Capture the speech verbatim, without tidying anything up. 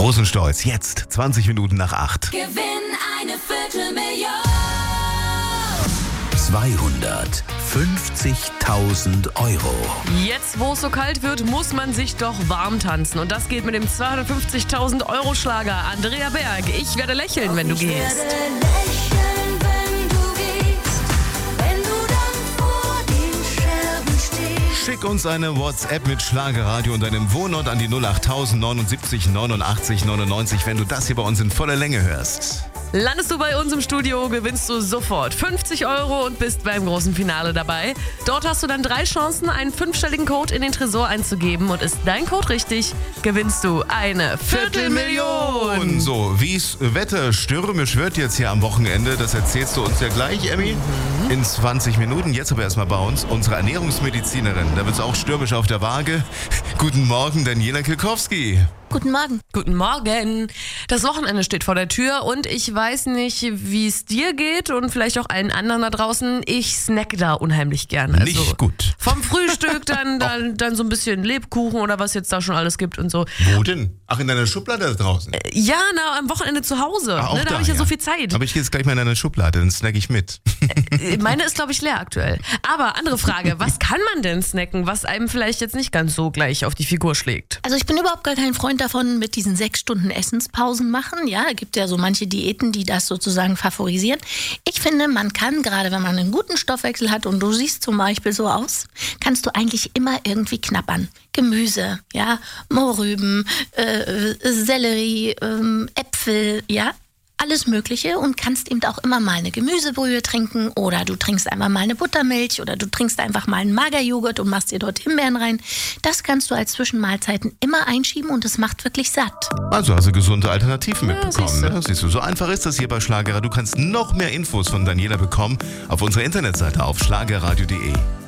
Rosenstolz, jetzt zwanzig Minuten nach acht. Gewinn eine Viertelmillion. zweihundertfünfzigtausend Euro. Jetzt, wo es so kalt wird, muss man sich doch warm tanzen. Und das geht mit dem zweihundertfünfzigtausend Euro Schlager. Andrea Berg, ich werde lächeln, wenn du Ich gehst. werde lächeln, wenn du gehst, wenn du dann vor den Scherben stehst. Schick uns eine WhatsApp mit Schlagerradio und deinem Wohnort an die null acht neunundsiebzig neunundachtzig neunundneunzig, wenn du das hier bei uns in voller Länge hörst. Landest du bei uns im Studio, gewinnst du sofort fünfzig Euro und bist beim großen Finale dabei. Dort hast du dann drei Chancen, einen fünfstelligen Code in den Tresor einzugeben. Und ist dein Code richtig, gewinnst du eine Viertelmillion. Und so, wie's Wetter stürmisch wird jetzt hier am Wochenende, das erzählst du uns ja gleich, Emmy, mhm. in zwanzig Minuten. Jetzt aber erstmal bei uns unsere Ernährungsmedizinerin. Da wird's auch stürmisch auf der Waage. Guten Morgen, Daniela Kilkowski. Guten Morgen. Guten Morgen. Das Wochenende steht vor der Tür und ich weiß nicht, wie es dir geht und vielleicht auch allen anderen da draußen. Ich snack da unheimlich gerne. Also Nicht gut. Vom Frühstück dann, dann, dann so ein bisschen Lebkuchen oder was jetzt da schon alles gibt und so. Wo denn? Ach, in deiner Schublade da draußen? Ja, na, am Wochenende zu Hause. Ah, auch ne, da da, habe ich ja, ja so viel Zeit. Aber ich gehe jetzt gleich mal in deine Schublade, dann snack ich mit. Meine ist, glaube ich, leer aktuell. Aber andere Frage, was kann man denn snacken, was einem vielleicht jetzt nicht ganz so gleich auf die Figur schlägt? Also ich bin überhaupt gar kein Freund davon, mit diesen sechs Stunden Essenspausen machen. Ja, es gibt ja so manche Diäten, die das sozusagen favorisieren. Ich finde, man kann, gerade wenn man einen guten Stoffwechsel hat und du siehst zum Beispiel so aus, kannst du eigentlich immer irgendwie knabbern. Gemüse, ja, Mohrrüben, äh, Sellerie, äh, Äpfel, ja. Alles Mögliche und kannst eben auch immer mal eine Gemüsebrühe trinken oder du trinkst einfach mal eine Buttermilch oder du trinkst einfach mal einen Magerjoghurt und machst dir dort Himbeeren rein. Das kannst du als Zwischenmahlzeiten immer einschieben und es macht wirklich satt. Also hast du gesunde Alternativen Ja, mitbekommen. siehst du. Ne? Siehst du, so einfach ist das hier bei Schlagerer. Du kannst noch mehr Infos von Daniela bekommen auf unserer Internetseite auf schlagerradio punkt de.